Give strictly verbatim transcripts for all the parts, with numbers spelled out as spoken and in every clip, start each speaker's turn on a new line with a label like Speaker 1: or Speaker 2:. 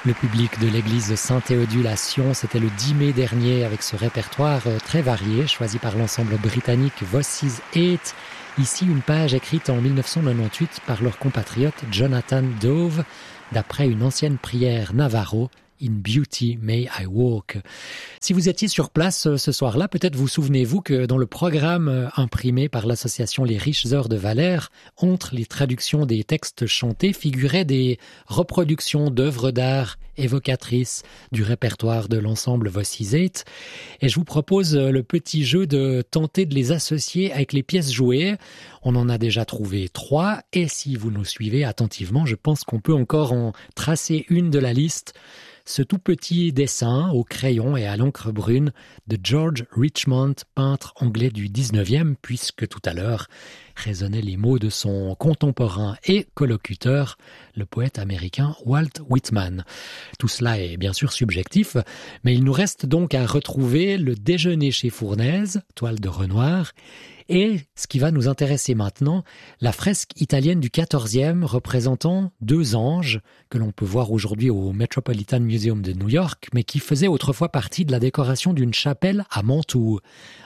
Speaker 1: Le public de l'église de Saint-Théodule à Sion, c'était le dix mai dernier avec ce répertoire très varié choisi par l'ensemble britannique Voices eight. Ici, une page écrite en mille neuf cent quatre-vingt-dix-huit par leur compatriote Jonathan Dove, d'après une ancienne prière Navarro, In Beauty May I Walk. Si vous étiez sur place ce soir-là, peut-être vous souvenez-vous que dans le programme imprimé par l'association Les Riches Heures de Valère, entre les traductions des textes chantés, figuraient des reproductions d'œuvres d'art évocatrices du répertoire de l'ensemble Voices eight. Et je vous propose le petit jeu de tenter de les associer avec les pièces jouées. On en a déjà trouvé trois, et si vous nous suivez attentivement, je pense qu'on peut encore en tracer une de la liste. Ce tout petit dessin au crayon et à l'encre brune de George Richmond, peintre anglais du dix-neuvième, puisque tout à l'heure résonnaient les mots de son contemporain et collocuteur, le poète américain Walt Whitman. Tout cela est bien sûr subjectif, mais il nous reste donc à retrouver le déjeuner chez Fournaise, toile de Renoir, et ce qui va nous intéresser maintenant, la fresque italienne du quatorzième représentant deux anges que l'on peut voir aujourd'hui au Metropolitan Museum de New York, mais qui faisait autrefois partie de la décoration d'une chapelle à Mantoue.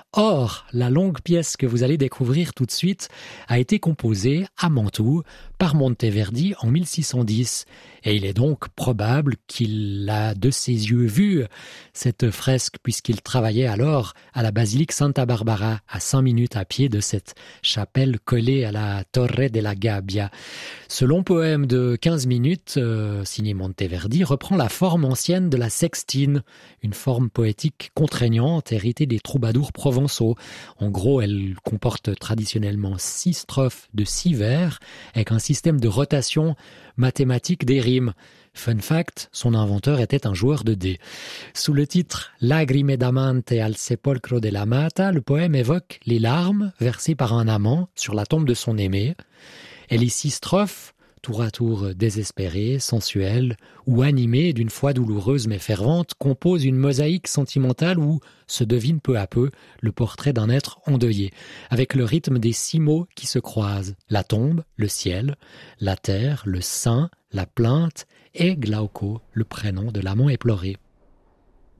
Speaker 1: Or, la longue pièce que vous allez découvrir tout de suite a été composée à Mantoue par Monteverdi en mille six cent dix. Et il est donc probable qu'il a de ses yeux vu cette fresque puisqu'il travaillait alors à la basilique Santa Barbara, à cinq minutes à pied de cette chapelle collée à la Torre della Gabbia. Ce long poème de quinze minutes, euh, signé Monteverdi, reprend la forme ancienne de la sextine, une forme poétique contraignante héritée des troubadours provençaux. En gros, elle comporte traditionnellement six strophes de six vers, avec un système de rotation mathématique des rimes. Fun fact, son inventeur était un joueur de dés. Sous le titre « Lagrime d'amante al sepolcro dell'amata », le poème évoque les larmes versées par un amant sur la tombe de son aimé. Et les six strophes, tour à tour désespérées, sensuelles ou animées d'une foi douloureuse mais fervente, composent une mosaïque sentimentale où se devine peu à peu le portrait d'un être endeuillé, avec le rythme des six mots qui se croisent: la tombe, le ciel, la terre, le sein, la plainte et Glauco, le prénom de l'amant éploré.